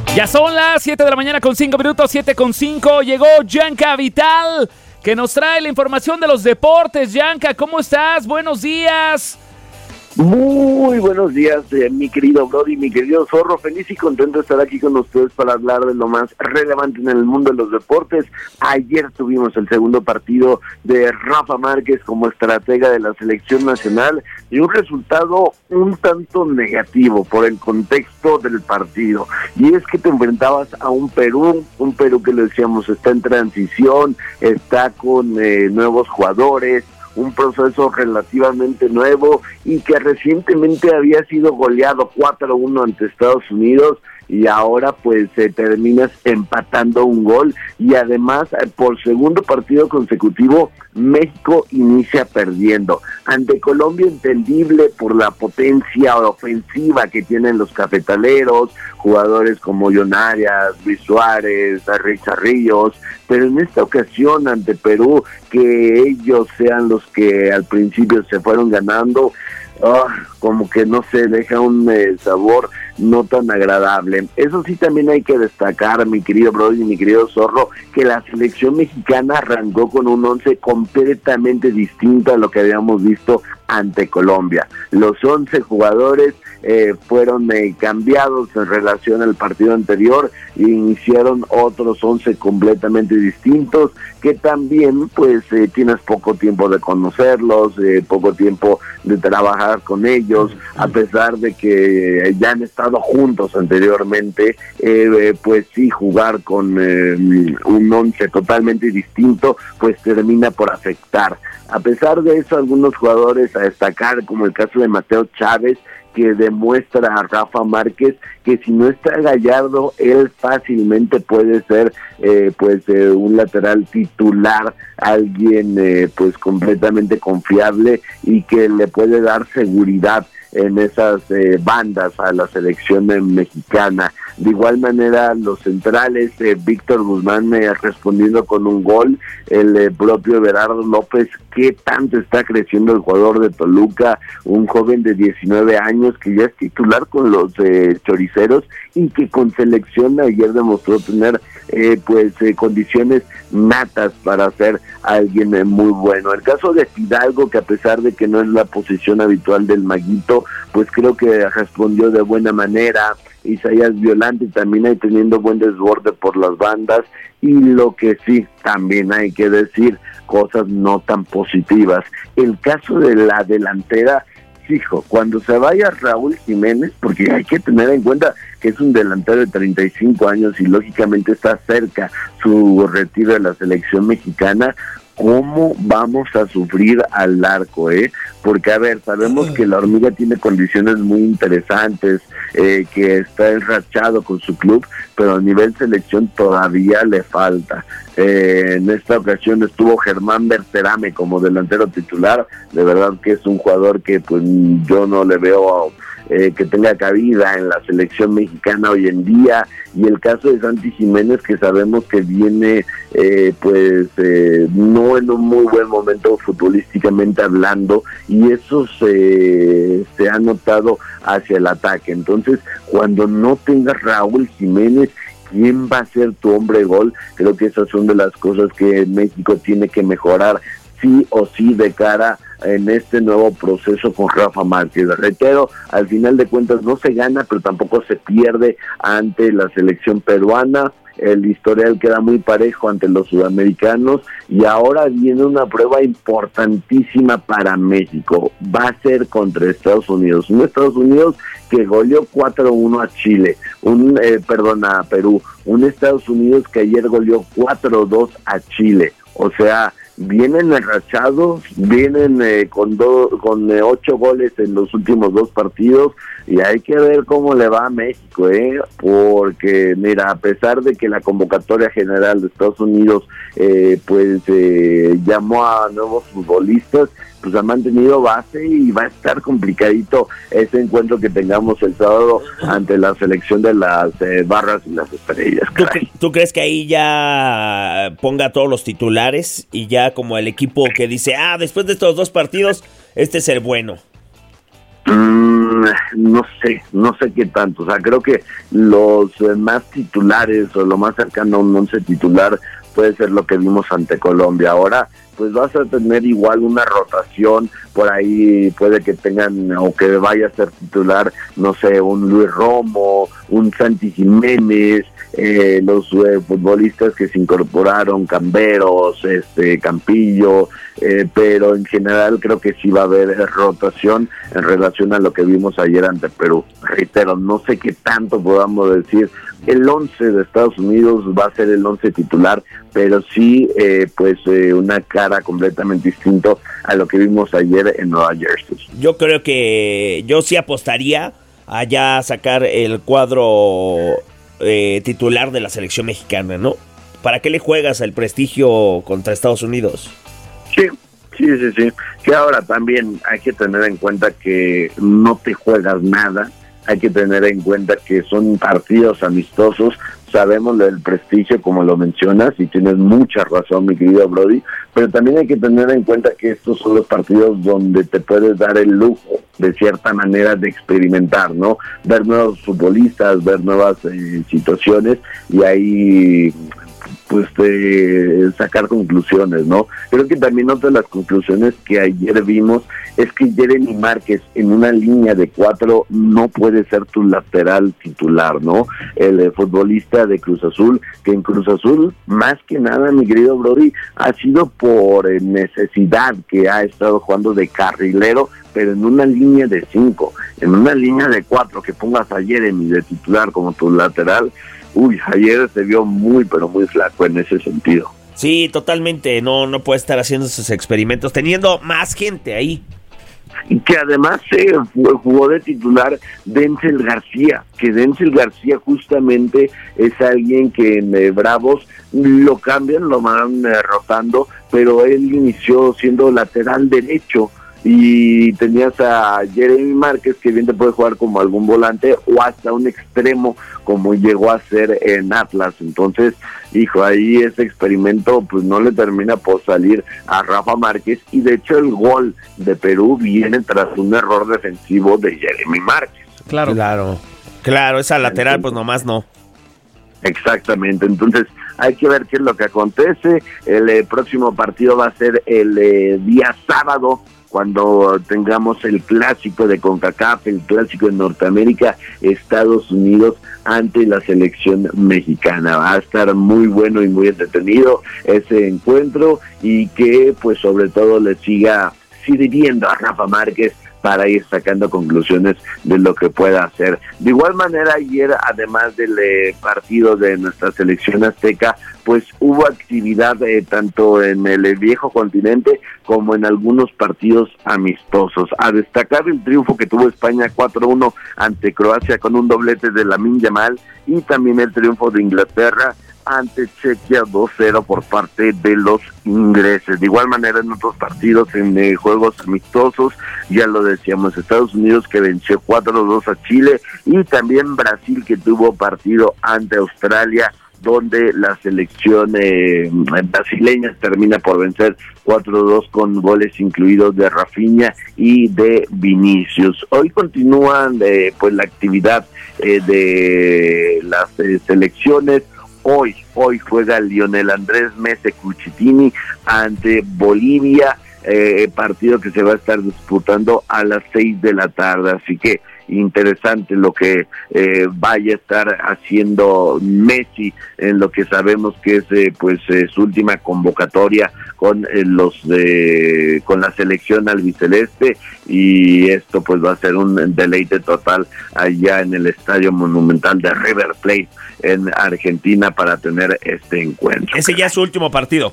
Ya son las 7 de la mañana con 5 minutos, 7:05. Llegó Yanka Vital, que nos trae la información de los deportes. Yanka, ¿cómo estás? Buenos días. Muy buenos días, mi querido Brody, mi querido Zorro. Feliz y contento de estar aquí con ustedes para hablar de lo más relevante en el mundo de los deportes. Ayer tuvimos el segundo partido de Rafa Márquez como estratega de la selección nacional y un resultado un tanto negativo por el contexto del partido. Y es que te enfrentabas a un Perú que le decíamos está en transición, está con nuevos jugadores, un proceso relativamente nuevo y que recientemente había sido goleado 4-1 ante Estados Unidos y ahora pues terminas empatando un gol y además por segundo partido consecutivo México inicia perdiendo ante Colombia, entendible por la potencia ofensiva que tienen los cafetaleros, jugadores como John Arias, Luis Suárez, Richard Ríos, pero en esta ocasión ante Perú, que ellos sean los que al principio se fueron ganando, como que no se deja un sabor no tan agradable. Eso sí, también hay que destacar, mi querido Brody y mi querido Zorro, que la selección mexicana arrancó con un 11 completamente distinto a lo que habíamos visto ante Colombia. Los 11 jugadores fueron cambiados en relación al partido anterior e iniciaron otros 11 completamente distintos que también pues tienes poco tiempo de conocerlos, poco tiempo de trabajar con ellos, a pesar de que ya han estado juntos anteriormente, pues sí, jugar con un 11 totalmente distinto pues termina por afectar. A pesar de eso, algunos jugadores a destacar, como el caso de Mateo Chávez, que demuestra a Rafa Márquez que si no está Gallardo, él fácilmente puede ser un lateral titular, alguien pues completamente confiable y que le puede dar seguridad en esas bandas a la selección mexicana. De igual manera, los centrales, Víctor Guzmán respondiendo con un gol, el propio Everardo López, qué tanto está creciendo el jugador de Toluca, un joven de 19 años que ya es titular con los choriceros y que con selección ayer demostró tener condiciones natas para ser alguien muy bueno. El caso de Fidalgo, que a pesar de que no es la posición habitual del Maguito, pues creo que respondió de buena manera. Isaías Violante también ahí teniendo buen desborde por las bandas, y lo que sí, también hay que decir cosas no tan positivas. El caso de la delantera, hijo, cuando se vaya Raúl Jiménez, porque hay que tener en cuenta que es un delantero de 35 años y lógicamente está cerca su retiro de la selección mexicana, ¿cómo vamos a sufrir al arco, Porque, a ver, sabemos que la Hormiga tiene condiciones muy interesantes, que está enrachado con su club, pero a nivel selección todavía le falta. En esta ocasión estuvo Germán Berterame como delantero titular, de verdad que es un jugador que pues yo no le veo que tenga cabida en la selección mexicana hoy en día, y el caso de Santi Jiménez, que sabemos que viene no en un muy buen momento futbolísticamente hablando, y eso se ha notado hacia el ataque. Entonces, cuando no tengas Raúl Jiménez, ¿quién va a ser tu hombre gol? Creo que esas son de las cosas que México tiene que mejorar sí o sí de cara en este nuevo proceso con Rafa Márquez. Reitero, al final de cuentas no se gana, pero tampoco se pierde ante la selección peruana. El historial queda muy parejo ante los sudamericanos y ahora viene una prueba importantísima para México. Va a ser contra Estados Unidos. Un Estados Unidos que goleó 4-1 a Chile, a Perú. Un Estados Unidos que ayer goleó 4-2 a Chile. O sea, vienen enrachados, vienen con 8 goles en los últimos 2 partidos, y hay que ver cómo le va a México, porque mira, a pesar de que la convocatoria general de Estados Unidos llamó a nuevos futbolistas, pues ha mantenido base y va a estar complicadito ese encuentro que tengamos el sábado ante la selección de las Barras y las Estrellas. ¿Tú crees que ahí ya ponga a todos los titulares y ya como el equipo que dice, después de estos 2 partidos, este es el bueno? No sé qué tanto. O sea, creo que los más titulares o lo más cercano a un 11 titular puede ser lo que vimos ante Colombia. Ahora, pues vas a tener igual una rotación, por ahí puede que tengan o que vaya a ser titular, no sé, un Luis Romo, un Santi Jiménez, los futbolistas que se incorporaron, Camberos, Campillo, pero en general creo que sí va a haber rotación en relación a lo que vimos ayer ante Perú. Reitero, no sé qué tanto podamos decir. El 11 de Estados Unidos va a ser el 11 titular, pero sí, una cara completamente distinto a lo que vimos ayer en Nueva Jersey. Yo creo que yo sí apostaría a ya sacar el cuadro titular de la selección mexicana, ¿no? ¿Para qué le juegas el prestigio contra Estados Unidos? Sí. Que ahora también hay que tener en cuenta que no te juegas nada. Hay que tener en cuenta que son partidos amistosos, sabemos del prestigio como lo mencionas y tienes mucha razón, mi querido Brody, pero también hay que tener en cuenta que estos son los partidos donde te puedes dar el lujo de cierta manera de experimentar, ¿no? Ver nuevos futbolistas, ver nuevas situaciones y ahí pues sacar conclusiones, ¿no? Creo que también otra de las conclusiones que ayer vimos es que Jeremy Márquez en una línea de 4 no puede ser tu lateral titular, ¿no? El futbolista de Cruz Azul, que en Cruz Azul, más que nada, mi querido Brody, ha sido por necesidad que ha estado jugando de carrilero, pero en una línea de 5, en una línea de 4, que pongas a Jeremy de titular como tu lateral. Ayer se vio muy, pero muy flaco en ese sentido. Sí, totalmente, no puede estar haciendo esos experimentos, teniendo más gente ahí. Y que además jugó de titular Denzel García, que Denzel García justamente es alguien que en Bravos lo cambian, lo van rotando, pero él inició siendo lateral derecho. Y tenías a Jeremy Márquez, que bien te puede jugar como algún volante o hasta un extremo como llegó a ser en Atlas. Entonces, ahí ese experimento pues no le termina por salir a Rafa Márquez, y de hecho el gol de Perú viene tras un error defensivo de Jeremy Márquez. Claro, esa lateral pues nomás no. Exactamente, entonces hay que ver qué es lo que acontece. El próximo partido va a ser el día sábado, cuando tengamos el clásico de CONCACAF, el clásico de Norteamérica, Estados Unidos ante la selección mexicana. Va a estar muy bueno y muy entretenido ese encuentro, y que pues sobre todo le siga sirviendo a Rafa Márquez para ir sacando conclusiones de lo que pueda hacer. De igual manera, ayer, además del partido de nuestra selección azteca, pues hubo actividad tanto en el viejo continente como en algunos partidos amistosos. A destacar el triunfo que tuvo España 4-1 ante Croacia con un doblete de Lamine Yamal, y también el triunfo de Inglaterra ante Chequia 2-0 por parte de los ingleses. De igual manera, en otros partidos, en juegos amistosos, ya lo decíamos, Estados Unidos que venció 4-2 a Chile, y también Brasil que tuvo partido ante Australia, donde la selección brasileña termina por vencer 4-2 con goles incluidos de Rafinha y de Vinicius. Hoy continúan pues la actividad de las selecciones. Hoy juega Lionel Andrés Messi Cucitini ante Bolivia, partido que se va a estar disputando a las 6 de la tarde, así que interesante lo que vaya a estar haciendo Messi en lo que sabemos que es su última convocatoria con con la selección albiceleste, y esto pues va a ser un deleite total allá en el Estadio Monumental de River Plate en Argentina para tener este encuentro. Ese ya es su último partido.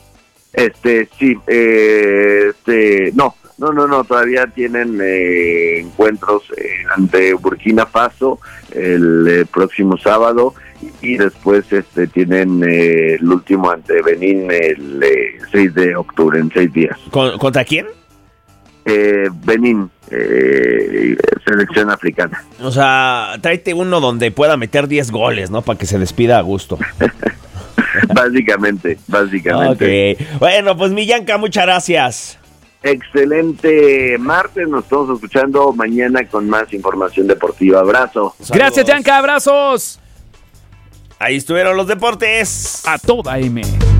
No, todavía tienen encuentros ante Burkina Faso el próximo sábado, y después tienen el último ante Benín el 6 de octubre, en 6 días. ¿Contra quién? Benín, selección africana. O sea, tráete uno donde pueda meter 10 goles, ¿no? Para que se despida a gusto. Básicamente. Okay. Bueno, pues mi Yanka, muchas gracias. excelente martes. Nos estamos escuchando mañana con más información deportiva. Abrazo. Saludos. Gracias, Yanka, abrazos. Ahí estuvieron los deportes. A toda M.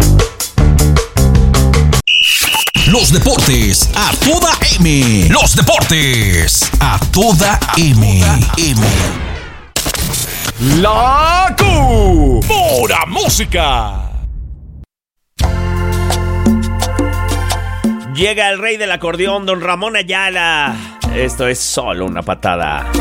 Los deportes a toda M. Los deportes a toda M. La Pura Música. Llega el rey del acordeón, don Ramón Ayala. Esto es solo una patada.